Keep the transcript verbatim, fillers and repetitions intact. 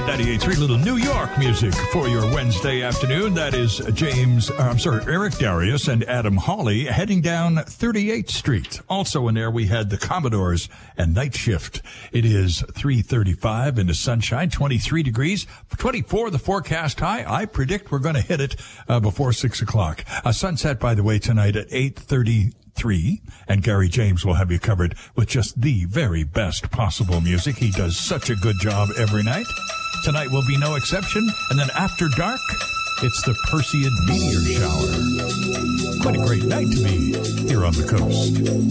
ninety-eight point three, little New York music for your Wednesday afternoon. That is James, uh, I'm sorry, Eric Darius and Adam Hawley heading down thirty-eighth Street. Also in there, we had the Commodores and Night Shift. It is three thirty-five in the sunshine, twenty-three degrees, twenty-four the forecast high. I predict we're going to hit it uh, before six o'clock. A sunset, by the way, tonight at eight thirty. Three, and Gary James will have you covered with just the very best possible music. He does such a good job every night. Tonight will be no exception. And then after dark, it's the Perseid meteor shower. Quite a great night to be here on the coast.